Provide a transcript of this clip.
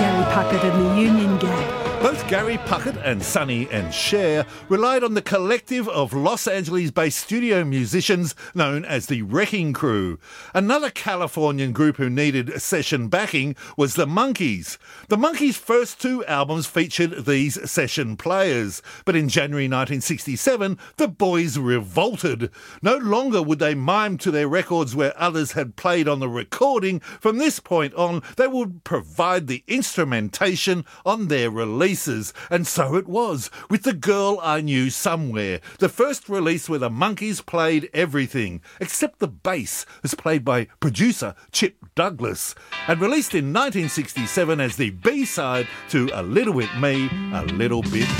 Gary Puckett and the Union Gap. Both Gary Puckett and Sonny and Cher relied on the collective of Los Angeles-based studio musicians known as the Wrecking Crew. Another Californian group who needed session backing was the Monkees. The Monkees' first two albums featured these session players, but in January 1967, the boys revolted. No longer would they mime to their records where others had played on the recording. From this point on, they would provide the instrumentation on their release. And so it was, with The Girl I Knew Somewhere, the first release where the Monkees played everything, except the bass, as played by producer Chip Douglas, and released in 1967 as the B-side to A Little Bit Me, A Little Bit